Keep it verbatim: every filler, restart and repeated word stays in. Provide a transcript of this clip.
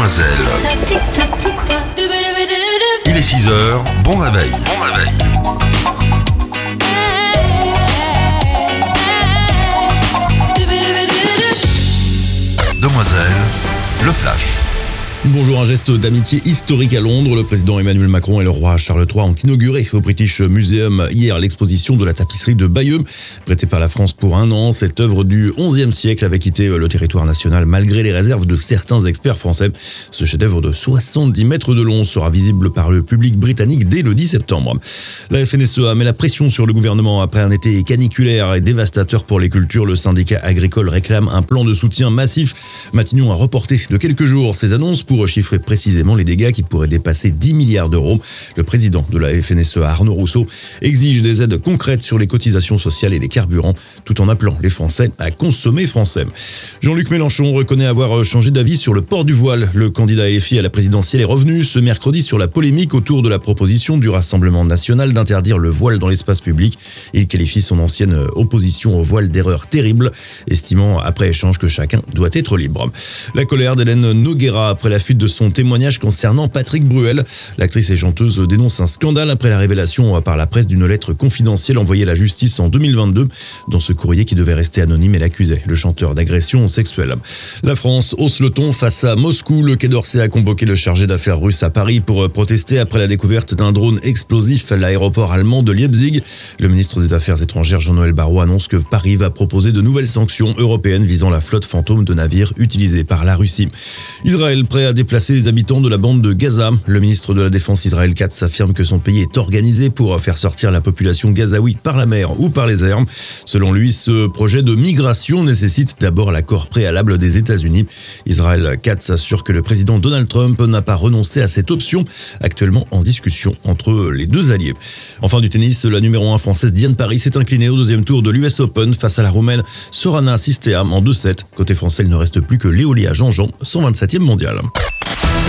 Demoiselle. Il est six heures, bon réveil. Bon réveil. Demoiselle, le flash. Bonjour, un geste d'amitié historique à Londres. Le président Emmanuel Macron et le roi Charles trois ont inauguré au British Museum hier l'exposition de la tapisserie de Bayeux, prêtée par la France pour un an. Cette œuvre du onzième siècle avait quitté le territoire national malgré les réserves de certains experts français. Ce chef-d'œuvre de soixante-dix mètres de long sera visible par le public britannique dès le dix septembre. La F N S E A met la pression sur le gouvernement après un été caniculaire et dévastateur pour les cultures. Le syndicat agricole réclame un plan de soutien massif. Matignon a reporté de quelques jours ses annonces pour pour chiffrer précisément les dégâts qui pourraient dépasser dix milliards d'euros. Le président de la F N S E A, Arnaud Rousseau, exige des aides concrètes sur les cotisations sociales et les carburants, tout en appelant les Français à consommer français. Jean-Luc Mélenchon reconnaît avoir changé d'avis sur le port du voile. Le candidat L F I à la présidentielle est revenu ce mercredi sur la polémique autour de la proposition du Rassemblement national d'interdire le voile dans l'espace public. Il qualifie son ancienne opposition au voile d'erreur terrible, estimant après échange que chacun doit être libre. La colère d'Hélène Noguera après la fuite de son témoignage concernant Patrick Bruel. L'actrice et chanteuse dénonce un scandale après la révélation par la presse d'une lettre confidentielle envoyée à la justice en deux mille vingt-deux. Dans ce courrier qui devait rester anonyme, elle accusait le chanteur d'agression sexuelle. La France hausse le ton face à Moscou. Le Quai d'Orsay a convoqué le chargé d'affaires russe à Paris pour protester après la découverte d'un drone explosif à l'aéroport allemand de Leipzig. Le ministre des Affaires étrangères Jean-Noël Barrot annonce que Paris va proposer de nouvelles sanctions européennes visant la flotte fantôme de navires utilisée par la Russie. Israël prêt à déplacer les habitants de la bande de Gaza. Le ministre de la Défense Israël Katz affirme que son pays est organisé pour faire sortir la population gazaouite par la mer ou par les airs. Selon lui, ce projet de migration nécessite d'abord l'accord préalable des États-Unis. Israël Katz assure que le président Donald Trump n'a pas renoncé à cette option, actuellement en discussion entre les deux alliés. Enfin du tennis, la numéro un française Diane Paris s'est inclinée au deuxième tour de l'U S Open face à la Roumaine Sorana Cîstea en deux sept. Côté français, il ne reste plus que Léolia Jean-Jean, cent vingt-septième mondial.